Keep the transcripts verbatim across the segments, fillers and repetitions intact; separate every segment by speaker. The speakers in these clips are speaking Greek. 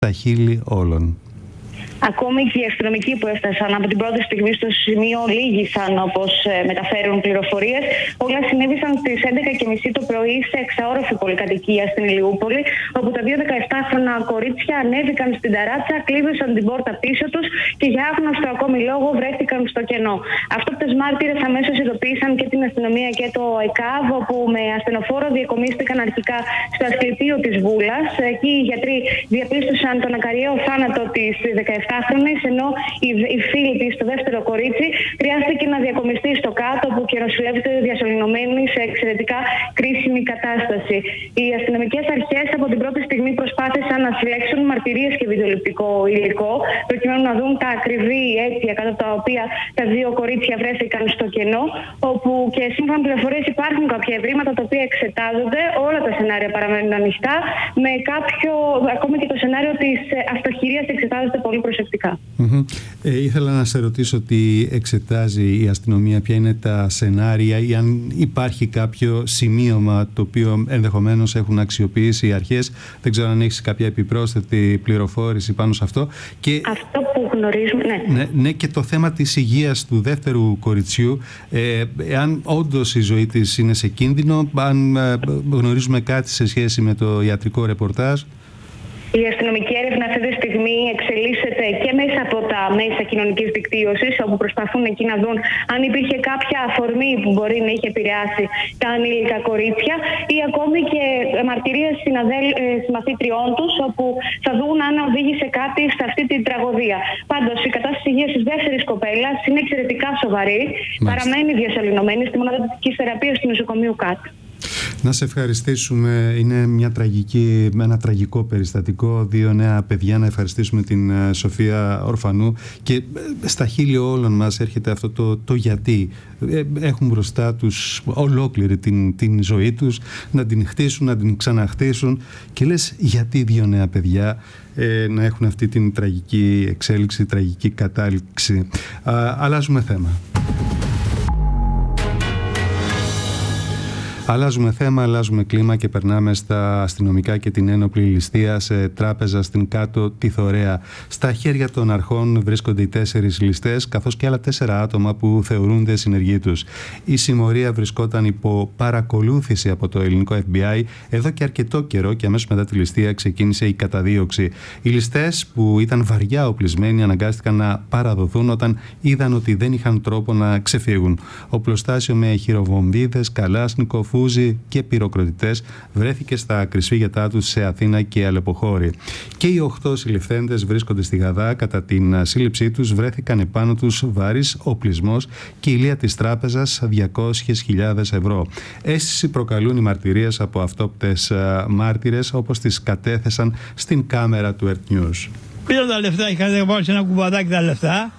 Speaker 1: στα χείλη όλων.
Speaker 2: Ακόμη και οι αστυνομικοί που έφτασαν από την πρώτη στιγμή στο σημείο λύγησαν, όπως μεταφέρουν πληροφορίες. Όλα συνέβησαν στις έντεκα και μισή το πρωί σε εξαόροφη πολυκατοικία στην Ηλιούπολη, όπου τα δύο δεκαεπτάχρονα κορίτσια ανέβηκαν στην ταράτσα, κλείδωσαν την πόρτα πίσω τους και για άγνωστο ακόμη λόγο βρέθηκαν στο κενό. Αυτόπτες μάρτυρες αμέσως ειδοποίησαν και την αστυνομία και το ΕΚΑΒ, όπου με ασθενοφόρο διακομίστηκαν αρχικά στο ασκληπείο της Βούλας. Εκεί οι γιατροί διαπίστωσαν τον ακαριαίο θάνατο της δεκαεπτάχρονης, ενώ η φίλη της, το δεύτερο κορίτσι, χρειάστηκε να διακομιστεί στο κάτω, που και νοσηλεύεται διασωληνωμένη σε εξαιρετικά κρίσιμη κατάσταση. Οι αστυνομικές αρχές από την πρώτη στιγμή προσπάθησαν να συλλέξουν μαρτυρίες και βιντεοληπτικό υλικό, προκειμένου να δουν τα ακριβή αίτια κατά τα οποία τα δύο κορίτσια βρέθηκαν στο κενό, όπου και σύμφωνα με πληροφορίες υπάρχουν κάποια ευρήματα τα οποία εξετάζονται. Όλα τα σενάρια παραμένουν ανοιχτά, με κάποιο, ακόμη και το σενάριο της αυτοχειρίας εξετάζεται πολύ προσεκτικά.
Speaker 1: Mm-hmm. Ε, ήθελα να σε ρωτήσω τι εξετάζει η αστυνομία, ποια είναι τα σενάρια ή αν υπάρχει κάποιο σημείωμα το οποίο ενδεχομένως έχουν αξιοποιήσει οι αρχές. Δεν ξέρω αν έχεις κάποια επιπρόσθετη πληροφόρηση πάνω σε αυτό. Και...
Speaker 2: Αυτό που γνωρίζουμε, ναι.
Speaker 1: ναι. Ναι, και το θέμα της υγείας του δεύτερου κοριτσιού, ε, εάν όντως η ζωή της είναι σε κίνδυνο, αν ε, γνωρίζουμε κάτι σε σχέση με το ιατρικό ρεπορτάζ.
Speaker 2: Η αστυνομική έρευνα αυτή τη στιγμή εξελίσσεται και μέσα από τα μέσα κοινωνικής δικτύωσης, όπου προσπαθούν εκεί να δουν αν υπήρχε κάποια αφορμή που μπορεί να είχε επηρεάσει τα ανήλικα κορίτσια, ή ακόμη και μαρτυρίες συμμαθήτριών τους, όπου θα δουν αν οδήγησε κάτι σε αυτή την τραγωδία. Πάντως, η κατάσταση υγείας της δεύτερης κοπέλας είναι εξαιρετικά σοβαρή. Μάλιστα. Παραμένει διασωληνωμένη στη μονάδα της θεραπείας του νοσοκομείου ΚΑΤ.
Speaker 1: Να σε ευχαριστήσουμε. Είναι μια τραγική, ένα τραγικό περιστατικό. Δύο νέα παιδιά. Να ευχαριστήσουμε την Σοφία Ορφανού. Και στα χείλη όλων μας έρχεται αυτό το, το γιατί. Έχουν μπροστά τους ολόκληρη την, την ζωή τους, να την χτίσουν, να την ξαναχτίσουν. Και λες, γιατί δύο νέα παιδιά ε, να έχουν αυτή την τραγική εξέλιξη, τραγική κατάληξη. Α, αλλάζουμε θέμα. Αλλάζουμε θέμα, αλλάζουμε κλίμα και περνάμε στα αστυνομικά και την ένοπλη ληστεία σε τράπεζα στην Κάτω Τιθωρέα. Στα χέρια των αρχών βρίσκονται οι τέσσερις ληστές, καθώς και άλλα τέσσερα άτομα που θεωρούνται συνεργοί τους. Η συμμορία βρισκόταν υπό παρακολούθηση από το ελληνικό εφ μπι άι εδώ και αρκετό καιρό και αμέσως μετά τη ληστεία ξεκίνησε η καταδίωξη. Οι ληστές, που ήταν βαριά οπλισμένοι, αναγκάστηκαν να παραδοθούν όταν είδαν ότι δεν είχαν τρόπο να ξεφύγουν. Οπλοστάσιο με χειροβομβίδες, καλάσνικο, φούζι και πυροκροτητές βρέθηκε στα κρυσφύγετά τους σε Αθήνα και Αλεποχώρη. Και οι οχτώ συλληφθέντες βρίσκονται στη Γαδά. Κατά την σύλληψή τους βρέθηκαν επάνω τους βαρύς οπλισμός και ηλία της τράπεζας διακόσιες χιλιάδες ευρώ. Αίσθηση προκαλούν οι μαρτυρίες από αυτόπτες μάρτυρες, όπως τις κατέθεσαν στην κάμερα του Earth News.
Speaker 3: Πήρα τα λεφτά, είχα βάλει σε ένα κουβαδάκι τα λεφτά.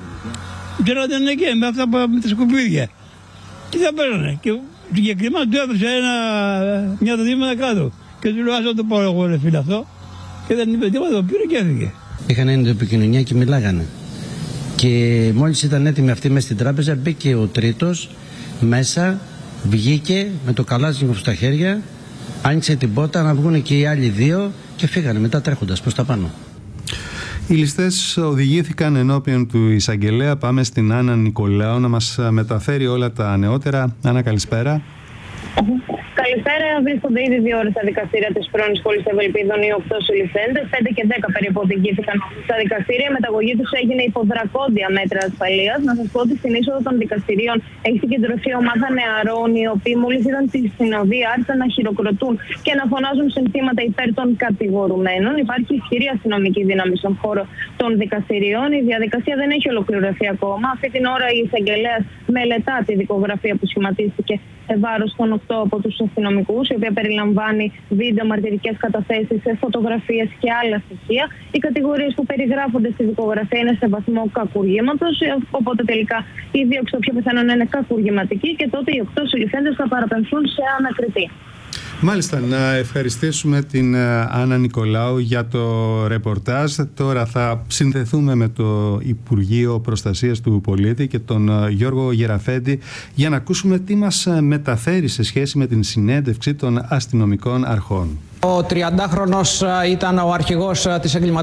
Speaker 3: Πήραν εκεί με αυτά με τα σκουπίδια. Τι θα παίρνανε. Και συγκεκριμένα του έδωσε ένα, μια δεδομένα κάτω. Και του λέω, ας το πω εγώ, ρε φίλε, αυτό. Και δεν είπε τίποτα, το πήρε και έφυγε.
Speaker 4: Είχαν έννοια επικοινωνία και μιλάγανε. Και μόλις ήταν έτοιμοι αυτοί μέσα στην τράπεζα, μπήκε ο τρίτος μέσα, βγήκε με το καλάζινγκο στα χέρια, άνοιξε την πόρτα να βγουν και οι άλλοι δύο και φύγανε μετά τρέχοντας προς τα πάνω.
Speaker 1: Οι ληστές οδηγήθηκαν ενώπιον του εισαγγελέα. Πάμε στην Άννα Νικολάου να μας μεταφέρει όλα τα νεότερα. Άννα, καλησπέρα.
Speaker 5: Καλησπέρα. Βρίσκονται ήδη δύο ώρες στα δικαστήρια της πρώην πόλης Ευελπίδων οι οκτώ συλληφθέντες. πέντε και δέκα περίπου οδηγήθηκαν στα δικαστήρια. Η μεταγωγή τους έγινε υπό δρακόντια μέτρα ασφαλείας. Να σας πω ότι στην είσοδο των δικαστηρίων έχει συγκεντρωθεί ομάδα νεαρών, οι οποίοι μόλις είδαν τη συνοδεία άρχισαν να χειροκροτούν και να φωνάζουν συνθήματα υπέρ των κατηγορουμένων. Υπάρχει ισχυρή αστυνομική δύναμη στον χώρο των δικαστηρίων. Η διαδικασία δεν έχει ολοκληρωθεί ακόμα. Αυτή την ώρα η εισαγγελέας μελετά τη δικογραφία που σχηματίστηκε βάρος των οκτώ από τους αστυνομικούς, η οποία περιλαμβάνει βίντεο, μαρτυρικές καταθέσεις, φωτογραφίες και άλλα στοιχεία. Οι κατηγορίες που περιγράφονται στη δικογραφία είναι σε βαθμό κακουργήματος, οπότε τελικά η δίωξη το πιο πιθανό είναι κακουργηματική και τότε οι οκτώ συλληφθέντες θα παραπεμφθούν σε ανακριτή.
Speaker 1: Μάλιστα, να ευχαριστήσουμε την Άννα Νικολάου για το ρεπορτάζ. Τώρα θα συνδεθούμε με το Υπουργείο Προστασίας του Πολίτη και τον Γιώργο Γεραφέντη για να ακούσουμε τι μας μεταφέρει σε σχέση με την συνέντευξη των αστυνομικών αρχών.
Speaker 6: Ο τριαντάχρονος ήταν ο αρχηγός της εγκληματικής